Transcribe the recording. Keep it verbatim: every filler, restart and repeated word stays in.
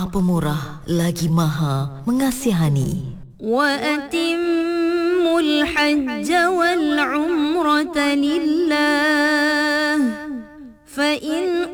Pemurah lagi Maha Mengasihani. وأتموا الحج والعمرة لله فإن